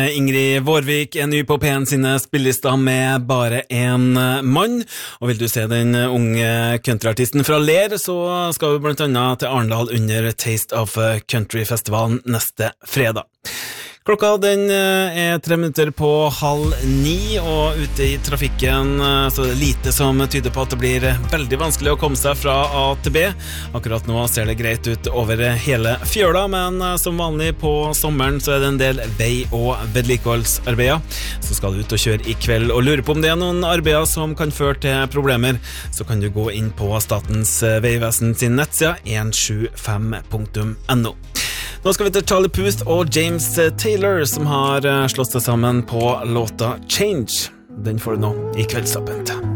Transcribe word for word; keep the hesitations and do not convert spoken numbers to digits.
Ingrid Vårvik er ny på P en sine spillelister med bare en mann, og vil du se den unge countryartisten fra Ler, så skal vi blant annet til Arendal under Taste of Country-festivalen neste fredag. Klokka den er tre minutter på halv ni, og ute i trafikken så er det lite som tyder på at det blir veldig vanskelig å komme seg fra A til B. Akkurat nå ser det greit ut over hele fjøla, men som vanlig på sommeren så er det en del vei- og vedlikeholdsarbeider. Så skal du ut og kjøre i kveld og lure på om det er noen arbeider som kan føre til problemer, så kan du gå inn på Statens vegvesen sin nettside en sju fem punktum no. Nå skal vi til Charlie Puth og James Taylor, som har slått seg sammen på låta Change. Den får du nå i Kveldsåpent.